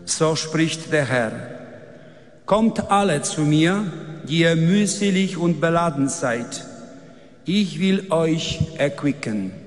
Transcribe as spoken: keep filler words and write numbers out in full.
So spricht der Herr. Kommt alle zu mir, die ihr mühselig und beladen seid. Ich will euch erquicken.